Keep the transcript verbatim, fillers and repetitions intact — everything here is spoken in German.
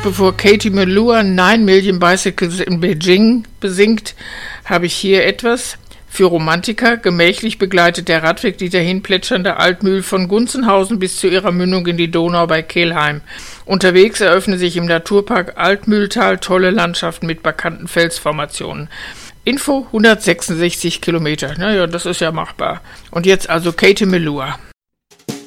bevor Katie Melua Nine Million Bicycles in Beijing besingt, habe ich hier etwas für Romantiker. Gemächlich begleitet der Radweg die dahin plätschernde Altmühl von Gunzenhausen bis zu ihrer Mündung in die Donau bei Kelheim. Unterwegs eröffnen sich im Naturpark Altmühltal tolle Landschaften mit markanten Felsformationen. Info hundertsechsundsechzig Kilometer. Naja, das ist ja machbar. Und jetzt also Katie Melua.